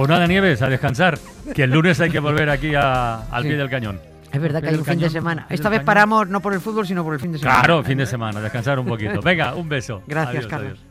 Pues nada, Nieves, a descansar, que el lunes hay que volver aquí al pie del cañón. Es verdad que hay un fin de semana. Esta vez paramos no por el fútbol, sino por el fin de semana. Claro, fin de semana, descansar un poquito. Venga, un beso. Gracias, Adiós, Carlos. adiós.